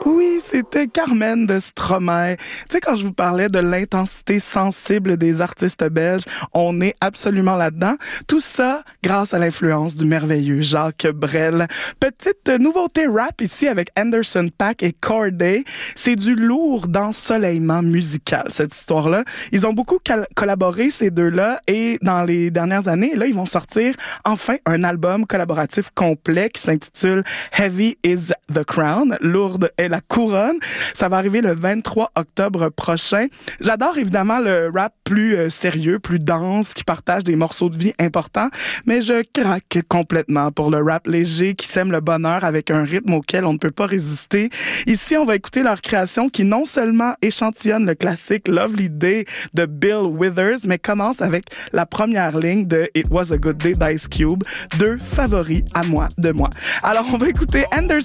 Oui, c'était Carmen de Stromae. Tu sais, quand je vous parlais de l'intensité sensible des artistes belges, on est absolument là-dedans. Tout ça grâce à l'influence du merveilleux Jacques Brel. Petite nouveauté rap ici avec Anderson .Paak et Cordae. C'est du lourd d'ensoleillement musical, cette histoire-là. Ils ont beaucoup collaboré, ces deux-là, et dans les dernières années, là, ils vont sortir enfin un album collaboratif complet qui s'intitule Heavy is the Crown. Lourde est la couronne. Ça va arriver le 23 octobre prochain. J'adore évidemment le rap plus sérieux, plus dense, qui partage des morceaux de vie importants, mais je craque complètement pour le rap léger qui sème le bonheur avec un rythme auquel on ne peut pas résister. Ici, on va écouter leur création qui non seulement échantillonne le classique Lovely Day de Bill Withers, mais commence avec la première ligne de It Was a Good Day d'Ice Cube, deux favoris à moi de moi. Alors, on va écouter Anderson